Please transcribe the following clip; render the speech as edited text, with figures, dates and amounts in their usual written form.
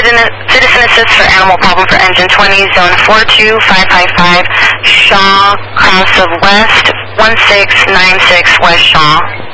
Citizen Assist for Animal Problem for Engine 20, Zone 42555, Shaw, Cross of West, 1696 West Shaw.